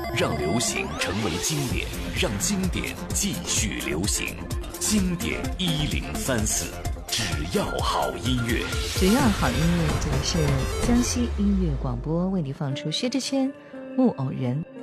让流行成为经典，让经典继续流行。经典1034，只要好音乐， 只要好音乐。这里是江西音乐广播，为你放出薛之谦、木偶人。